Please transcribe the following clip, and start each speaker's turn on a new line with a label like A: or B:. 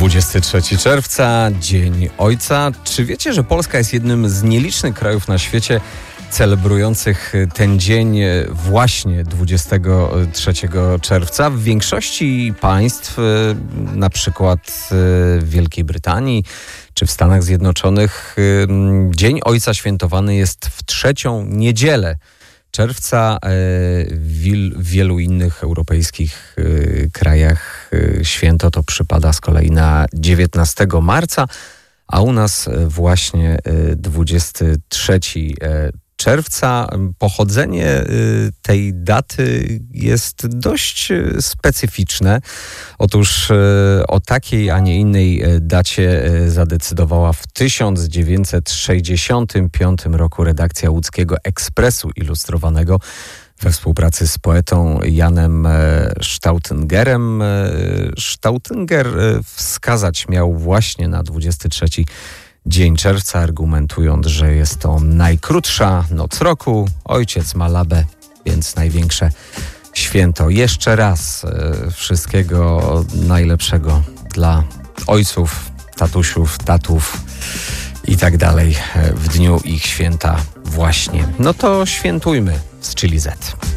A: 23 czerwca, Dzień Ojca. Czy wiecie, że Polska jest jednym z nielicznych krajów na świecie celebrujących ten dzień właśnie 23 czerwca? W większości państw, na przykład w Wielkiej Brytanii czy w Stanach Zjednoczonych, Dzień Ojca świętowany jest w trzecią niedzielę czerwca. W wielu innych europejskich krajach święto to przypada z kolei na 19 marca, a u nas właśnie 23 czerwca. Pochodzenie tej daty jest dość specyficzne. Otóż o takiej, a nie innej dacie zadecydowała w 1965 roku redakcja łódzkiego Ekspresu Ilustrowanego we współpracy z poetą Janem Stautingerem. Stautinger wskazać miał właśnie na 23 dzień czerwca, argumentując, że jest to najkrótsza noc roku. Ojciec ma labę, więc największe święto. Jeszcze raz wszystkiego najlepszego dla ojców, tatusiów, tatów i tak dalej w dniu ich święta właśnie. No to świętujmy z Chili Z.